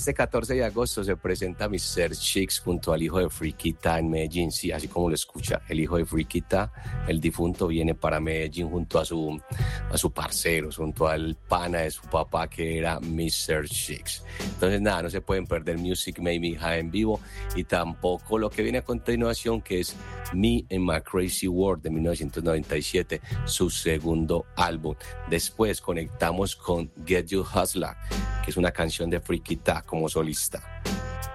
Este 14 de agosto se presenta Mr. Chicks junto al hijo de Friquita en Medellín, sí, así como lo escucha, el hijo de Friquita, el difunto, viene para Medellín junto a su parcero, junto al pana de su papá que era Mr. Chicks. Entonces nada, no se pueden perder Music Made Me High en vivo y tampoco lo que viene a continuación, que es Me and My Crazy World de 1997, su segundo álbum. Después conectamos con Get You Hustler, que es una canción de Friquita como solista.